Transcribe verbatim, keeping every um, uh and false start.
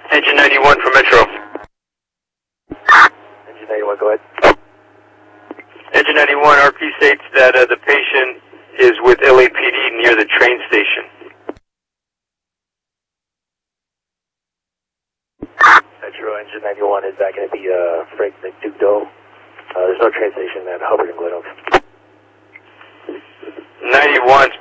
Engine ninety-one for Metro. Engine ninety-one, go ahead. Engine ninety-one, R P states that uh, the patient is with L A P D near the train station. Metro, Engine ninety-one is that going to be uh, Frank McDougall? Uh, there's no train station at Hubbard and Glen Oaks. ninety-one's